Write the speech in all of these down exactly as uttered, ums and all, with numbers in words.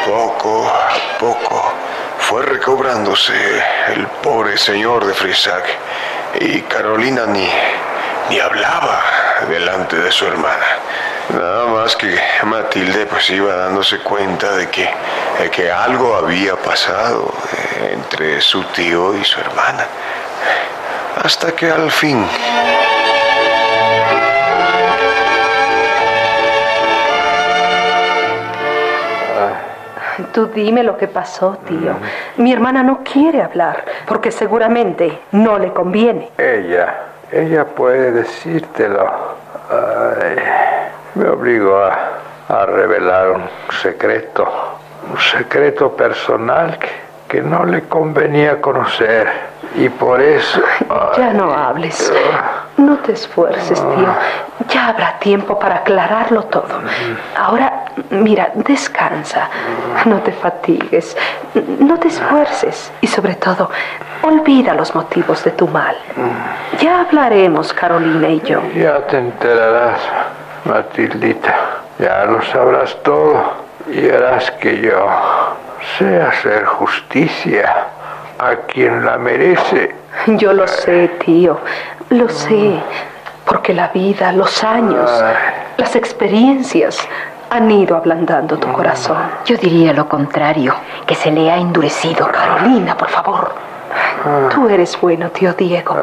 Poco a poco fue recobrándose el pobre señor de Frisac, y Carolina ni, ni hablaba delante de su hermana. Nada más que Matilde pues iba dándose cuenta de que, de que algo había pasado entre su tío y su hermana, hasta que al fin... Tú dime lo que pasó, tío. Mi hermana no quiere hablar, porque seguramente no le conviene. Ella, ella puede decírtelo. Ay, me obligó a, a revelar un secreto, un secreto personal que, que no le convenía conocer. Y por eso... Ay, ya no hables. No te esfuerces, tío. Ya habrá tiempo para aclararlo todo. Ahora, mira, descansa. No te fatigues. No te esfuerces. Y sobre todo, olvida los motivos de tu mal. Ya hablaremos, Carolina y yo. Ya te enterarás, Matildita. Ya lo sabrás todo. Y harás que yo sé hacer justicia a quien la merece. Yo lo sé, tío. Lo sé. Porque la vida, los años, las experiencias han ido ablandando tu corazón. Yo diría lo contrario, que se le ha endurecido. Carolina, por favor. Tú eres bueno, tío Diego.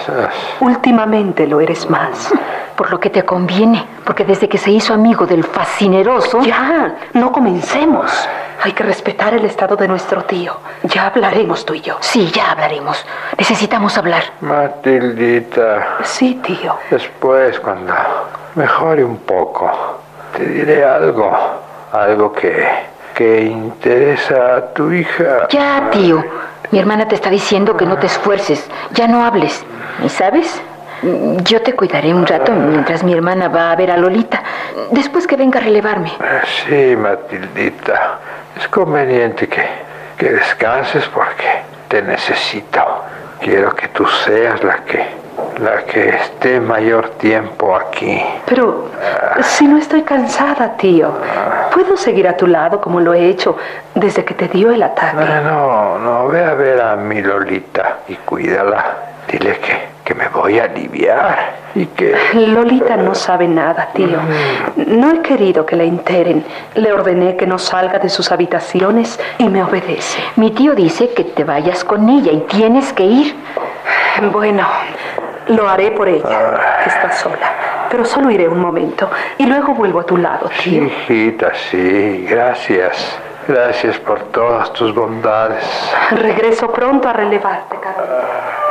Últimamente lo eres más. Por lo que te conviene, porque desde que se hizo amigo del fascineroso... Ya, no comencemos. Hay que respetar el estado de nuestro tío. Ya hablaremos tú y yo. Sí, ya hablaremos. Necesitamos hablar. Matildita. Sí, tío. Después, cuando mejore un poco, te diré algo. Algo que, que interesa a tu hija. Ya, tío. Mi hermana te está diciendo que no te esfuerces. Ya no hables. ¿Y sabes? Yo te cuidaré un rato mientras mi hermana va a ver a Lolita. Después que venga a relevarme. Sí, Matildita. Es conveniente que, que descanses porque te necesito. Quiero que tú seas la que, la que esté mayor tiempo aquí. Pero ah. si no estoy cansada, tío. Puedo seguir a tu lado como lo he hecho desde que te dio el ataque. No, no, ve a ver a mi Lolita y cuídala. Dile que, que me voy a aliviar y que... Lolita no sabe nada, tío. No he querido que la enteren. Le ordené que no salga de sus habitaciones y me obedece. Mi tío dice que te vayas con ella y tienes que ir. Bueno, lo haré por ella, que está sola. Pero solo iré un momento y luego vuelvo a tu lado, tío. Sí, hijita, sí. Gracias. Gracias por todas tus bondades. Regreso pronto a relevarte, Carolina.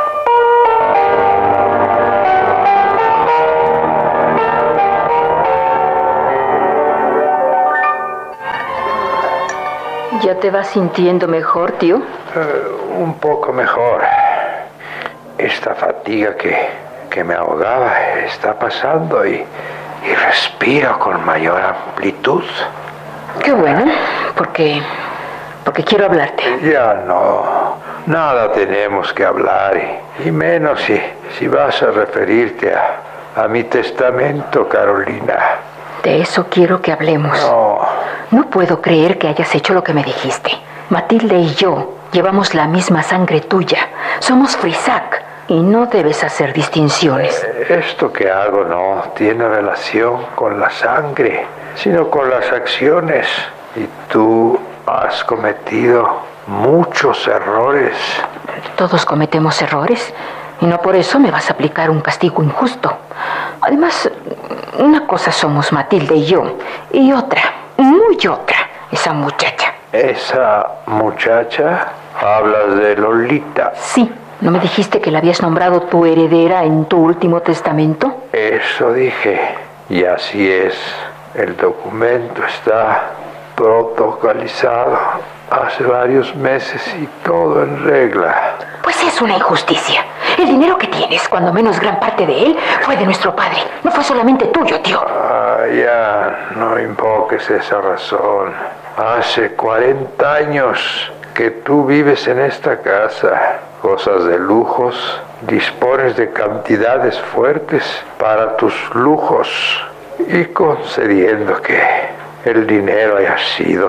¿Ya te vas sintiendo mejor, tío? Uh, un poco mejor. Esta fatiga que, que me ahogaba está pasando y, y respiro con mayor amplitud. Qué bueno, porque, porque quiero hablarte. Ya no, nada tenemos que hablar y, y menos si, si vas a referirte a, a mi testamento, Carolina. De eso quiero que hablemos. No. No puedo creer que hayas hecho lo que me dijiste. Matilde y yo llevamos la misma sangre tuya. Somos Frisac y no debes hacer distinciones. Esto que hago no tiene relación con la sangre, sino con las acciones. Y tú has cometido muchos errores. Todos cometemos errores y no por eso me vas a aplicar un castigo injusto. Además, una cosa somos Matilde y yo, y otra, muy otra, esa muchacha. ¿Esa muchacha? ¿Hablas de Lolita? Sí. ¿No me dijiste que la habías nombrado tu heredera en tu último testamento? Eso dije, y así es. El documento está protocolizado hace varios meses y todo en regla. Pues es una injusticia. El dinero que tienes, cuando menos gran parte de él, fue de nuestro padre. No fue solamente tuyo, tío. Ah, ya, no invoques esa razón. Hace cuarenta años que tú vives en esta casa. Cosas de lujos. Dispones de cantidades fuertes para tus lujos. Y concediendo que el dinero haya sido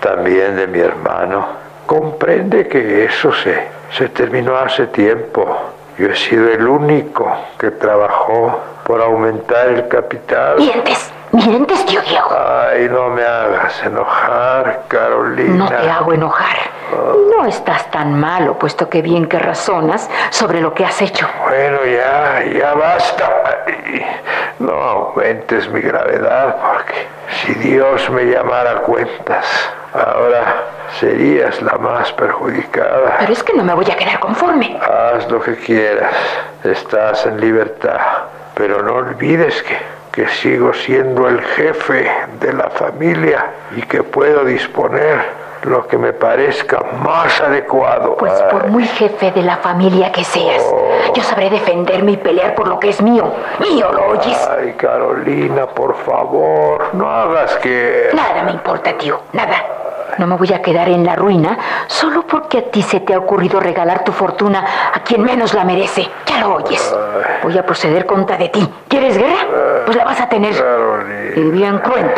también de mi hermano. Comprende que eso se, se terminó hace tiempo. Yo he sido el único que trabajó por aumentar el capital. Mientes, mientes, tío Diego. Ay, no me hagas enojar, Carolina. No te hago enojar. No estás tan malo, puesto que bien que razonas sobre lo que has hecho. Bueno, ya, ya basta. Ay, no aumentes mi gravedad, porque si Dios me llamara a cuentas, ahora serías la más perjudicada. Pero es que no me voy a quedar conforme. Haz lo que quieras. Estás en libertad. Pero no olvides que, que sigo siendo el jefe de la familia y que puedo disponer lo que me parezca más adecuado. Pues por muy jefe de la familia que seas, oh. yo sabré defenderme y pelear por lo que es mío. Mío, ¿lo oyes? Ay, Carolina, por favor, no hagas que... Nada me importa, tío, nada. No me voy a quedar en la ruina solo porque a ti se te ha ocurrido regalar tu fortuna a quien menos la merece. Ya lo oyes. Ay. Voy a proceder contra de ti. ¿Quieres guerra? Pues la vas a tener. Carolina. Y bien cruenta.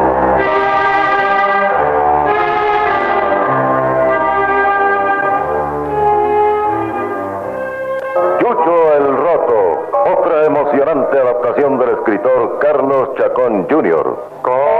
Chucho el Roto, otra emocionante adaptación del escritor Carlos Chacón junior Con